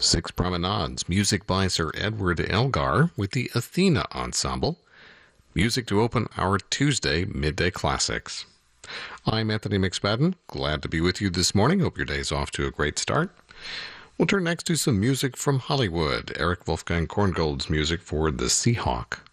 Six Promenades, music by Sir Edward Elgar with the Athena Ensemble. Music to open our Tuesday Midday Classics. I'm Anthony McSpadden. Glad to be with you this morning. Hope your day's off to a great start. We'll turn next to some music from Hollywood. Eric Wolfgang Korngold's music for The Seahawk.